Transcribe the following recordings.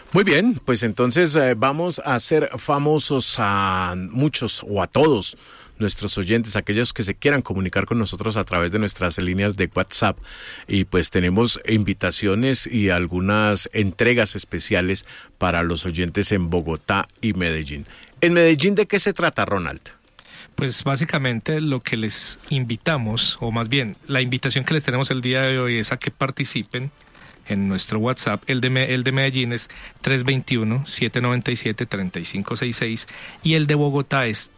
Muy bien, pues entonces vamos a hacer famosos a muchos o a todos nuestros oyentes, aquellos que se quieran comunicar con nosotros a través de nuestras líneas de WhatsApp, y pues tenemos invitaciones y algunas entregas especiales para los oyentes en Bogotá y Medellín. ¿En Medellín de qué se trata, Ronald? Pues básicamente lo que les invitamos, o más bien la invitación que les tenemos el día de hoy es a que participen en nuestro WhatsApp. El de Medellín es 321-797-3566 y el de Bogotá es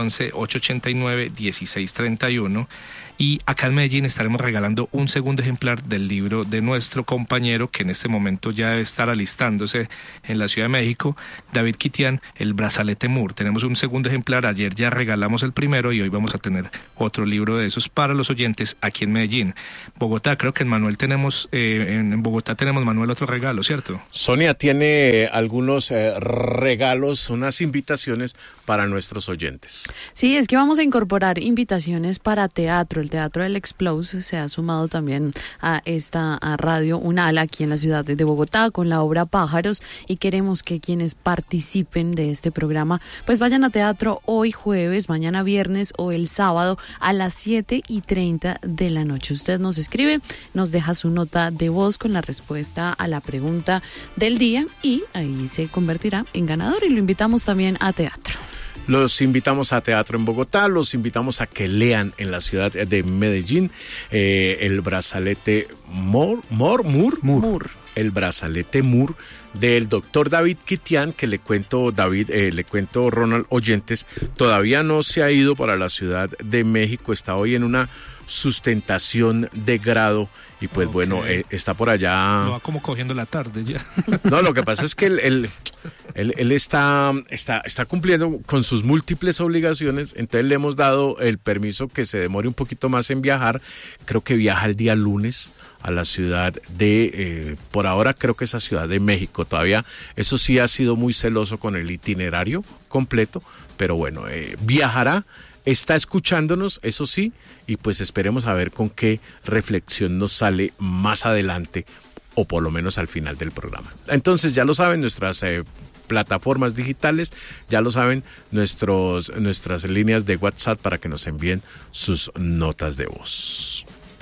311-889-1631. Y acá en Medellín estaremos regalando un segundo ejemplar del libro de nuestro compañero, que en este momento ya debe estar alistándose en la Ciudad de México, David Kitian, El Brazalete Moore. Tenemos un segundo ejemplar, ayer ya regalamos el primero y hoy vamos a tener otro libro de esos para los oyentes aquí en Medellín. Bogotá, creo que en Manuel en Bogotá tenemos, Manuel, otro regalo, ¿cierto? Sonia tiene algunos regalos, unas invitaciones para nuestros oyentes. Sí, es que vamos a incorporar invitaciones para teatro. El Teatro del Explose se ha sumado también a esta radio UNAL aquí en la ciudad de Bogotá con la obra Pájaros, y queremos que quienes participen de este programa pues vayan a teatro hoy jueves, mañana viernes o el sábado a las 7:30 de la noche. Usted nos escribe, nos deja su nota de voz con la respuesta a la pregunta del día y ahí se convertirá en ganador, y lo invitamos también a teatro. Los invitamos a teatro en Bogotá, los invitamos a que lean en la ciudad de Medellín El Brazalete Moore. El Brazalete Moore del doctor David Kitian, que le cuento, Ronald, oyentes, todavía no se ha ido para la Ciudad de México, está hoy en una sustentación de grado y pues okay. Bueno, está por allá. Lo va como cogiendo la tarde ya. No, lo que pasa es que él está cumpliendo con sus múltiples obligaciones, entonces le hemos dado el permiso que se demore un poquito más en viajar. Creo que viaja el día lunes a la ciudad de, por ahora creo que es a Ciudad de México. Todavía, eso sí, ha sido muy celoso con el itinerario completo, pero bueno, viajará. Está escuchándonos, eso sí, y pues esperemos a ver con qué reflexión nos sale más adelante, o por lo menos al final del programa. Entonces ya lo saben, nuestras plataformas digitales, ya lo saben, nuestras líneas de WhatsApp para que nos envíen sus notas de voz.